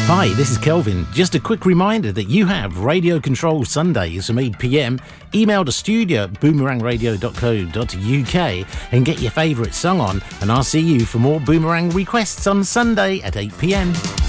Hi, this is Kelvin. Just a quick reminder that you have Radio Control Sundays from 8 p.m. Email to studio@boomerangradio.co.uk and get your favourite song on, and I'll see you for more Boomerang requests on Sunday at 8 p.m.